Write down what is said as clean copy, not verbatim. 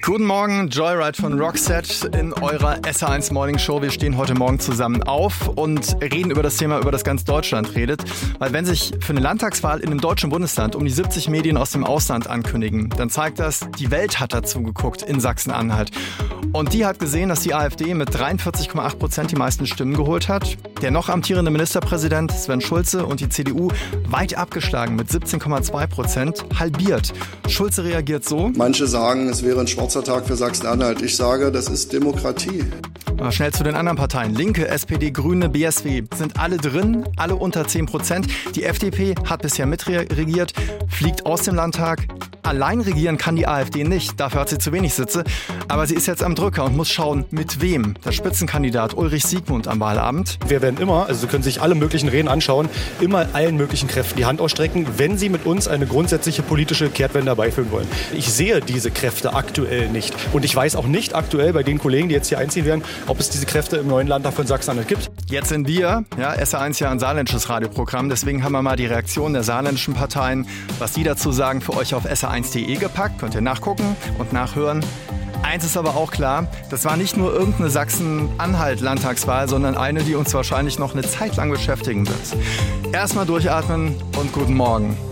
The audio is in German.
Guten Morgen, Joyride von Roxette in eurer SA1 Morning Show. Wir stehen heute Morgen zusammen auf und reden über das Thema, über das ganz Deutschland redet. Weil wenn sich für eine Landtagswahl in einem deutschen Bundesland um die 70 Medien aus dem Ausland ankündigen, dann zeigt das, die Welt hat dazu geguckt in Sachsen-Anhalt. Und die hat gesehen, dass die AfD mit 43,8% die meisten Stimmen geholt hat. Der noch amtierende Ministerpräsident Sven Schulze und die CDU weit abgeschlagen mit 17,2%, halbiert. Schulze reagiert so: Manche sagen, es wäre ein schwarzer Tag für Sachsen-Anhalt. Ich sage, das ist Demokratie. Aber schnell zu den anderen Parteien. Linke, SPD, Grüne, BSW sind alle drin, alle unter 10%. Die FDP hat bisher mitregiert, fliegt aus dem Landtag. Allein regieren kann die AfD nicht, dafür hat sie zu wenig Sitze. Aber sie ist jetzt am Drücker und muss schauen, mit wem. Der Spitzenkandidat Ulrich Siegmund am Wahlabend. Wir werden immer, also Sie können sich alle möglichen Reden anschauen, immer allen möglichen Kräften die Hand ausstrecken, wenn sie mit uns eine grundsätzliche politische Kehrtwende herbeiführen wollen. Ich sehe diese Kräfte aktuell nicht. Und ich weiß auch nicht aktuell bei den Kollegen, die jetzt hier einziehen werden, ob es diese Kräfte im neuen Landtag von Sachsen-Anhalt gibt. Jetzt sind wir, SA1 ja ein saarländisches Radioprogramm, deswegen haben wir mal die Reaktion der saarländischen Parteien, was die dazu sagen, für euch auf SA1.de gepackt. Könnt ihr nachgucken und nachhören. Eins ist aber auch klar, das war nicht nur irgendeine Sachsen-Anhalt-Landtagswahl, sondern eine, die uns wahrscheinlich noch eine Zeit lang beschäftigen wird. Erstmal durchatmen und guten Morgen.